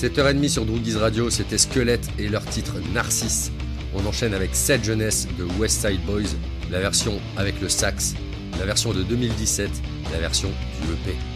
7h30 sur Droogies Radio, c'était Squelette et leur titre Narcisse. On enchaîne avec Cette jeunesse de West Side Boys, la version avec le sax, la version de 2017, la version du EP.